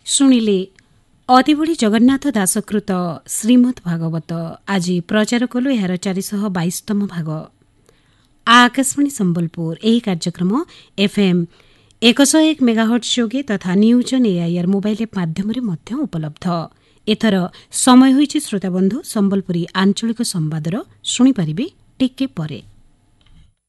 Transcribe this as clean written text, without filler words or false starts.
ଶୁଣିଲେ ଅତିବଡ଼ି ଜଗନ୍ନାଥ ଦାସକୃତ ଶ୍ରୀମଦ୍ ଭାଗବତ। ଆଜି ପ୍ରଚାର କଲୁ ଏହାର 422ତମ ଭାଗ। ଆକାଶବାଣୀ ସମ୍ବଲପୁର। ଏହି କାର୍ଯ୍ୟକ୍ରମ FM 101 ମେଗାହର୍ଟ୍ଜ ଯୋଗେ ତଥା news on AIR mobile app ମାଧ୍ୟମରେ ମଧ୍ୟ ଉପଲବ୍ଧ। ଏଥର ସମୟ ହୋଇଛି ଶ୍ରୋତାବନ୍ଧୁ ସମ୍ବଲପୁରୀ ଆଞ୍ଚଳିକ ସମ୍ବାଦର। ଶୁଣିପାରିବେ ଟିକେ ପରେ।